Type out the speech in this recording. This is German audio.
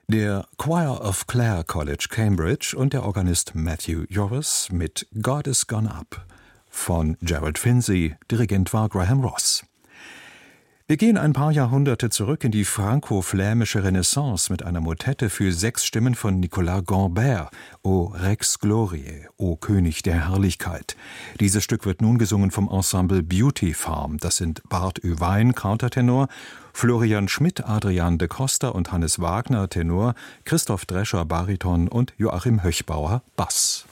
Der Choir of Clare College, Cambridge und der Organist Matthew Joris mit God is Gone Up von Gerald Finzi, Dirigent war Graham Ross. Wir gehen ein paar Jahrhunderte zurück in die franco-flämische Renaissance mit einer Motette für 6 Stimmen von Nicolas Gambert, O Rex Gloriae, O König der Herrlichkeit. Dieses Stück wird nun gesungen vom Ensemble Beauty Farm. Das sind Bart Oewein, Countertenor, Florian Schmidt, Adrian de Costa und Hannes Wagner, Tenor, Christoph Drescher, Bariton und Joachim Höchbauer, Bass.